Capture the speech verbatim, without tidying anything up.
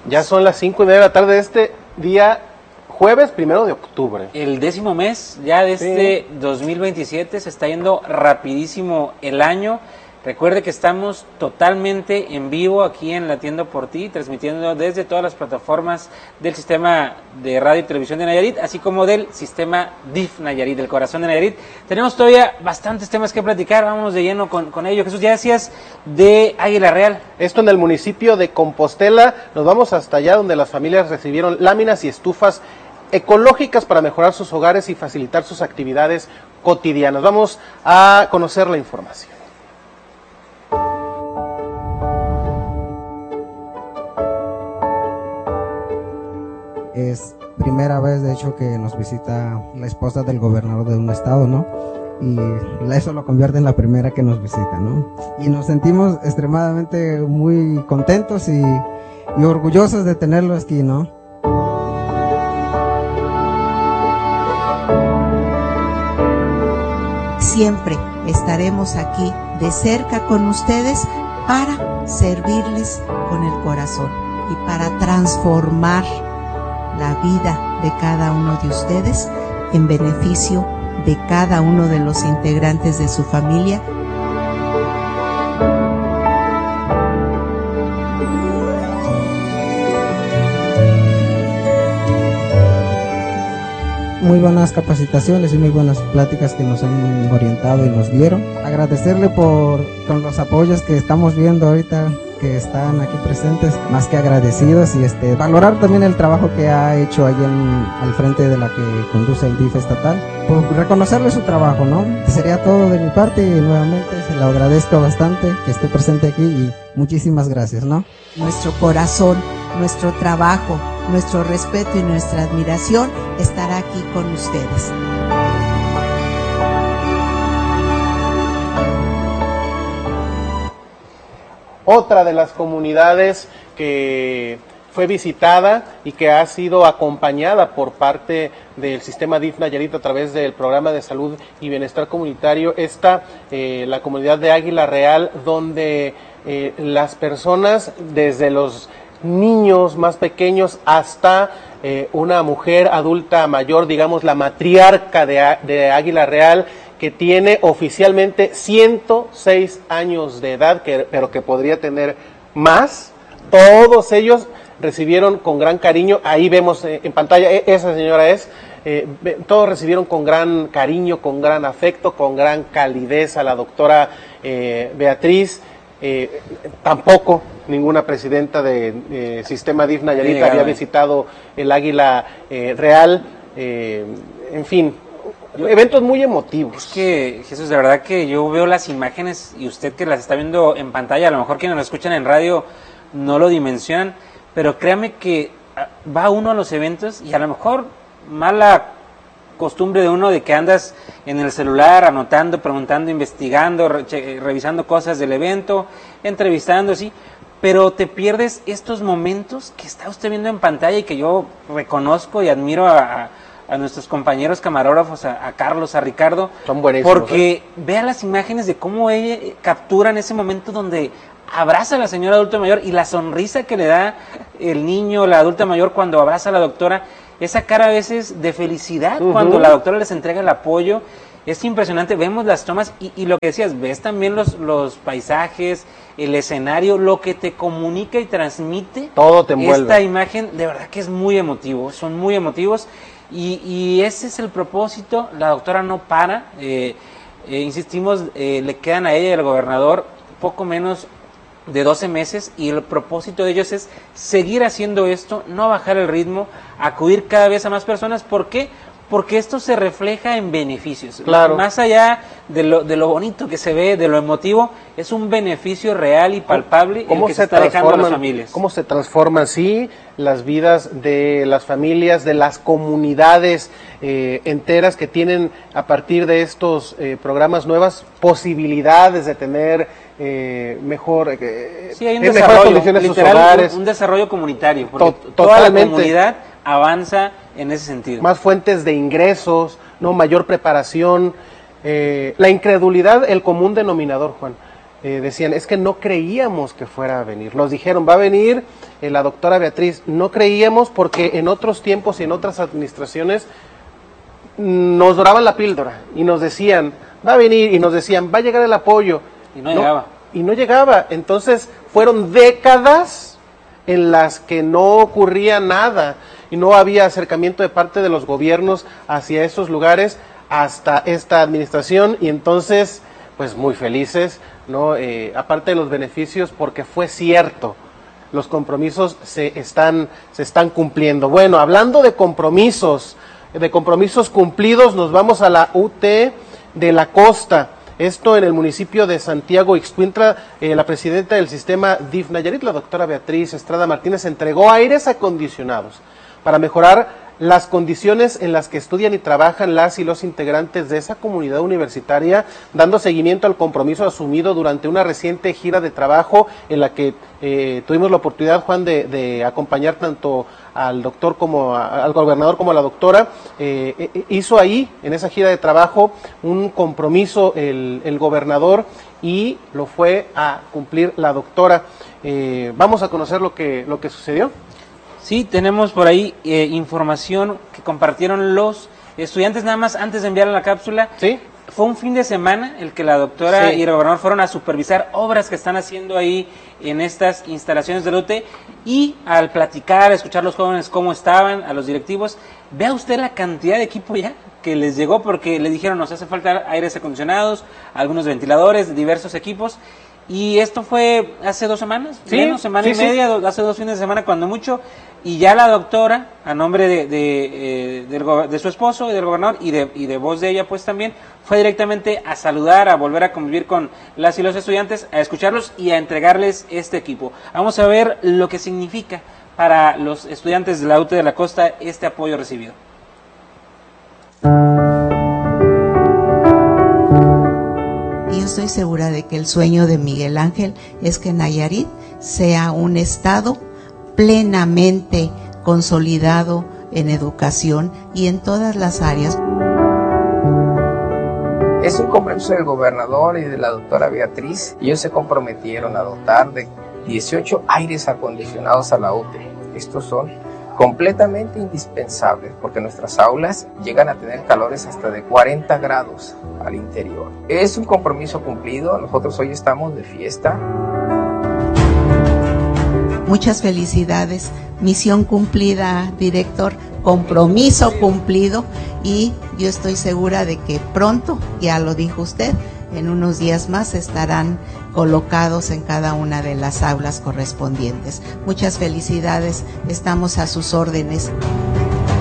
Ya son las cinco y media de la tarde de este día jueves primero de octubre. El décimo mes ya de este sí. dos mil veintisiete, se está yendo rapidísimo el año. Recuerde que estamos totalmente en vivo aquí en Latiendo por Ti, transmitiendo desde todas las plataformas del sistema de radio y televisión de Nayarit, así como del sistema D I F Nayarit, del corazón de Nayarit. Tenemos todavía bastantes temas que platicar, vámonos de lleno con, con ello. Jesús, ya decías de Águila Real. Esto en el municipio de Compostela, nos vamos hasta allá donde las familias recibieron láminas y estufas ecológicas para mejorar sus hogares y facilitar sus actividades cotidianas. Vamos a conocer la información. Es primera vez, de hecho, que nos visita la esposa del gobernador de un estado, ¿no? Y eso lo convierte en la primera que nos visita, ¿no? Y nos sentimos extremadamente muy contentos y, y orgullosos de tenerlo aquí, ¿no? Siempre estaremos aquí de cerca con ustedes para servirles con el corazón y para transformar la vida de cada uno de ustedes en beneficio de cada uno de los integrantes de su familia. Muy buenas capacitaciones y muy buenas pláticas que nos han orientado y nos dieron. Agradecerle por con los apoyos que estamos viendo ahorita, que están aquí presentes, más que agradecidos, y este valorar también el trabajo que ha hecho ahí en, al frente de la que conduce el D I F estatal, por reconocerle su trabajo, ¿no? Sería todo de mi parte y nuevamente se lo agradezco bastante que esté presente aquí y muchísimas gracias, ¿no? Nuestro corazón, nuestro trabajo, nuestro respeto y nuestra admiración estará aquí con ustedes. Otra de las comunidades que fue visitada y que ha sido acompañada por parte del sistema D I F Nayarit a través del programa de salud y bienestar comunitario, está eh, la comunidad de Águila Real, donde eh, las personas, desde los niños más pequeños hasta eh, una mujer adulta mayor, digamos la matriarca de, de Águila Real, que tiene oficialmente ciento seis años de edad, que, pero que podría tener más. Todos ellos recibieron con gran cariño, ahí vemos eh, en pantalla, esa señora es, eh, todos recibieron con gran cariño, con gran afecto, con gran calidez a la doctora eh, Beatriz. Eh, tampoco ninguna presidenta del de, eh, sistema D I F Nayarit había visitado el Águila eh, Real, eh, en fin, eventos muy emotivos. Es que, Jesús, de verdad que yo veo las imágenes y usted que las está viendo en pantalla, a lo mejor quienes lo escuchan en radio no lo dimensionan, pero créame que va uno a los eventos y a lo mejor mala costumbre de uno de que andas en el celular anotando, preguntando, investigando, re revisando cosas del evento, entrevistando, sí, pero te pierdes estos momentos que está usted viendo en pantalla y que yo reconozco y admiro a, a a nuestros compañeros camarógrafos, a, a Carlos, a Ricardo, son buenísimos, porque ¿eh? Vea las imágenes de cómo ella captura en ese momento donde abraza a la señora adulta mayor y la sonrisa que le da el niño, la adulta mayor cuando abraza a la doctora, esa cara a veces de felicidad uh-huh. cuando la doctora les entrega el apoyo, es impresionante. Vemos las tomas y, y lo que decías, ves también los, los paisajes, el escenario, lo que te comunica y transmite. Todo te envuelve. Esta imagen, de verdad que es muy emotivo, son muy emotivos. Y, y ese es el propósito, la doctora no para, eh, eh, insistimos, eh, le quedan a ella y al gobernador poco menos de doce meses y el propósito de ellos es seguir haciendo esto, no bajar el ritmo, acudir cada vez a más personas. ¿Por qué? Porque esto se refleja en beneficios. Claro. Más allá de lo, de lo bonito que se ve, de lo emotivo, es un beneficio real y palpable ¿Cómo el que se, se está dejando a las familias. ¿Cómo se transforman, sí, las vidas de las familias, de las comunidades eh, enteras que tienen a partir de estos eh, programas nuevas posibilidades de tener eh, mejor, eh, sí, hay un mejores desarrollo, condiciones en sus literal, hogares? Un, un desarrollo comunitario, porque To- toda la totalmente. comunidad avanza en ese sentido. Más fuentes de ingresos, no mayor preparación, eh, la incredulidad, el común denominador, Juan. eh, decían, es que no creíamos que fuera a venir. Nos dijeron, va a venir eh, la doctora Beatriz. No creíamos porque en otros tiempos y en otras administraciones nos doraban la píldora y nos decían, va a venir, y nos decían, va a llegar el apoyo. Y no, no llegaba. Y no llegaba. Entonces fueron décadas en las que no ocurría nada y no había acercamiento de parte de los gobiernos hacia esos lugares hasta esta administración, y entonces pues muy felices, ¿no? Eh, aparte de los beneficios, porque fue cierto, los compromisos se están, se están cumpliendo. Bueno, hablando de compromisos, de compromisos cumplidos, nos vamos a la U T de la Costa. Esto en el municipio de Santiago Ixcuintla. Eh, la presidenta del sistema D I F Nayarit, la doctora Beatriz Estrada Martínez, entregó aires acondicionados para mejorar las condiciones en las que estudian y trabajan las y los integrantes de esa comunidad universitaria, dando seguimiento al compromiso asumido durante una reciente gira de trabajo en la que eh, tuvimos la oportunidad, Juan, de, de acompañar tanto al doctor como a, al gobernador como a la doctora. Eh, eh, hizo ahí, en esa gira de trabajo, un compromiso el, el gobernador y lo fue a cumplir la doctora. Eh, vamos a conocer lo que, lo que sucedió. Sí, tenemos por ahí eh, información que compartieron los estudiantes, nada más antes de enviar la cápsula. Sí. Fue un fin de semana el que la doctora sí. y el gobernador fueron a supervisar obras que están haciendo ahí en estas instalaciones del U T, y al platicar, a escuchar a los jóvenes cómo estaban, a los directivos, vea usted la cantidad de equipo ya que les llegó, porque le dijeron nos hace falta aires acondicionados, algunos ventiladores, diversos equipos. Y esto fue hace dos semanas, sí, menos, semana sí, y media, sí. hace dos fines de semana cuando mucho, y ya la doctora, a nombre de de, eh, del, de su esposo y del gobernador, y de, y de voz de ella pues también, fue directamente a saludar, a volver a convivir con las y los estudiantes, a escucharlos y a entregarles este equipo. Vamos a ver lo que significa para los estudiantes de la U T de la Costa este apoyo recibido. Estoy segura de que el sueño de Miguel Ángel es que Nayarit sea un estado plenamente consolidado en educación y en todas las áreas. Es un compromiso del gobernador y de la doctora Beatriz. Ellos se comprometieron a dotar de dieciocho aires acondicionados a la U T. Estos son completamente indispensables porque nuestras aulas llegan a tener calores hasta de cuarenta grados al interior. Es un compromiso cumplido, nosotros hoy estamos de fiesta. Muchas felicidades, misión cumplida, director, compromiso cumplido, y yo estoy segura de que pronto, ya lo dijo usted, en unos días más estarán colocados en cada una de las aulas correspondientes. Muchas felicidades, estamos a sus órdenes.